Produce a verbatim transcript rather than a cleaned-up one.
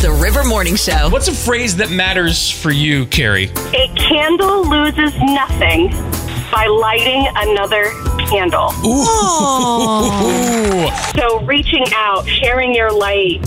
The River Morning Show. What's a phrase that matters for you, Carrie? A candle loses nothing by lighting another candle. Ooh. So reaching out, sharing your light,